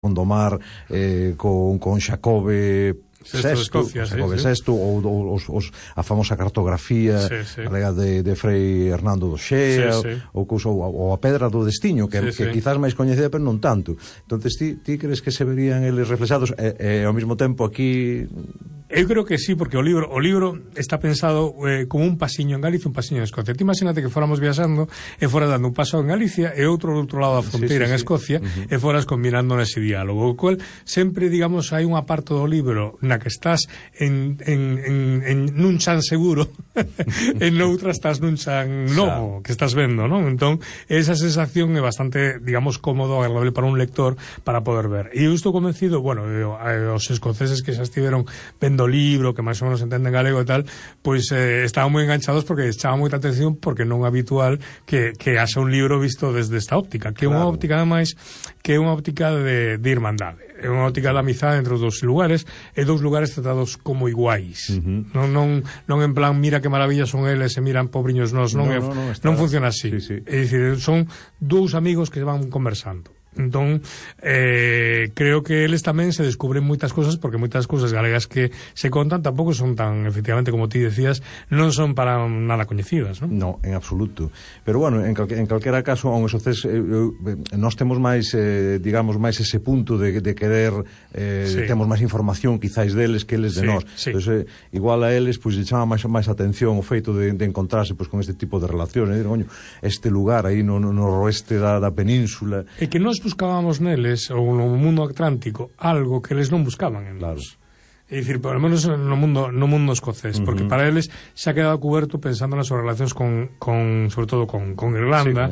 Gondomar, con Xacobe Escocia, Sexto, ou a famosa cartografía de Frei Hernando do Xea, ou a Pedra do Destiño, que quizás máis coñecida, pero non tanto. Entonces ti crees que se verían eles reflexados e ao mesmo tempo aquí? Eu creo que sí, porque o libro está pensado como un pasiño en Galicia, un pasiño en Escocia. Ti imagínate que fóramos viaxando e fora dando un paso en Galicia e outro do outro lado da fronteira en Escocia, e foras combinando nese diálogo, o cual sempre, digamos, hai unha parte do libro na que estás en nun chan seguro e noutra estás nun chan novo que estás vendo, non? Entón, esa sensación é bastante, digamos, cómodo, agradable para un lector para poder ver. E eu estou convencido, bueno, os escoceses que xa estiveron vendo o libro, que máis ou menos entenden galego e tal, pois estaban moi enganchados porque chama moita atención, porque non é habitual que haxa un libro visto desde esta óptica, que é unha óptica, ademais, que é unha óptica de irmandade. É unha óptica de amizade entre os dous lugares, e dous lugares tratados como iguais. Non en plan, mira que maravillas son eles e miran pobriños nós, non funciona así. É dicir, son dous amigos que van conversando. Entón, creo que eles tamén se descubren moitas cosas, porque moitas cousas galegas que se contan tampouco son tan, efectivamente, como ti decías, non son para nada coñecidas, non? Non, en absoluto. Pero, bueno, en calquera caso, aun esos nós temos máis, digamos, máis ese punto de querer, temos máis información, quizáis, deles que eles de nós. Entón, igual a eles, pois, lle chama máis atención o feito de encontrarse, pois, con este tipo de relacións, coño, este lugar aí no noroeste da península. E que nós buscábamos neles, ou no mundo atlántico, algo que eles non buscaban en nós. É dicir, por lo menos no mundo escocés, porque para eles se ha quedado cuberto pensando nas súas relacións sobre todo con Irlanda,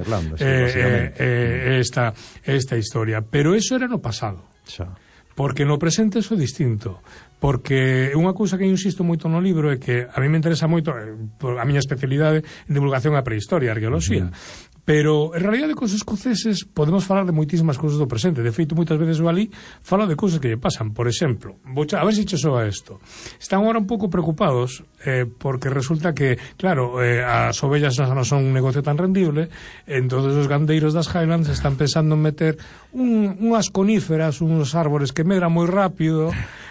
esta historia. Pero eso era no pasado. Porque no presente eso é distinto. Porque unha cousa que eu insisto moito no libro é que a mí me interesa moito, a miña especialidade en divulgación a prehistoria, a arqueoloxía. Pero, en realidad, cos escoceses podemos falar de moitísimas cousas do presente. De feito, moitas veces o ali fala de cousas que lle pasan. Por exemplo, a ver se che soa isto. Están agora un pouco preocupados porque resulta que, claro, as ovellas non son un negocio tan rendible, entonces os gandeiros das Highlands están pensando en meter unhas coníferas, uns árbores que medran moi rápido,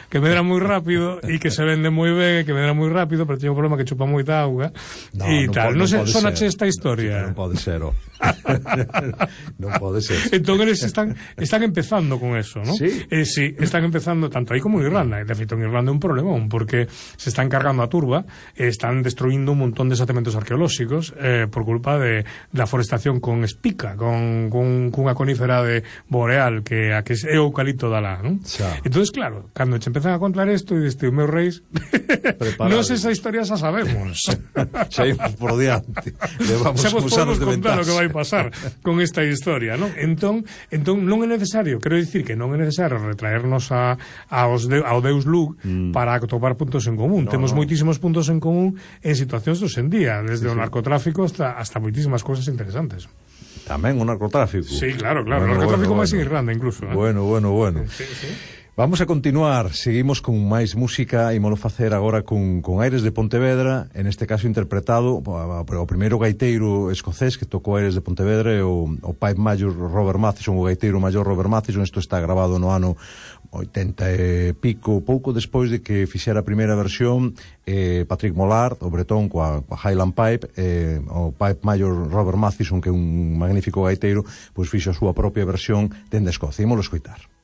e que se vende moi ben, que medran moi rápido, pero teñen un problema que chupa moita auga e tal. Non sei, sonache esta historia. Non pode ser, non pode ser. Entón eles están empezando con eso, ¿no? Sí, están empezando tanto aí como en Irlanda. De feito, en Irlanda é un problemón, porque se están cargando a turba, están destruindo un montón de xacementos arqueolóxicos por culpa da forestación con espica, cunha conífera de boreal que é o eucalipto da lá, ¿no? Entonces, claro, cando che empezan a contar isto e diste, meus reis, non sei esa historia xa sabemos. Xa imos por diante. Levamos uns anos de ventaxa. O que vai pasar con esta historia, non? Entón non é necesario, quero dicir que non é necesario retraernos ao Deus Lug para atopar puntos en común. Temos moitísimos puntos en común en situacións dos en día, desde o narcotráfico hasta moitísimas cousas interesantes. Tamén o narcotráfico. Sí, claro, o narcotráfico máis en Irlanda incluso. Bueno. Sí. Vamos a continuar, seguimos con máis música e ímolo facer agora con Aires de Pontevedra, en este caso interpretado o primeiro gaiteiro escocés que tocou Aires de Pontevedra, o Pipe Major Robert Mathieson, o gaiteiro maior Robert Mathieson. Isto está grabado no ano 80 e pico, pouco despois de que fixera a primeira versión Patrick Mollard, o bretón, coa Highland Pipe. O Pipe Major Robert Mathieson, que é un magnífico gaiteiro, pois fixo a súa propia versión dende Escocia. Ímolo escoitar.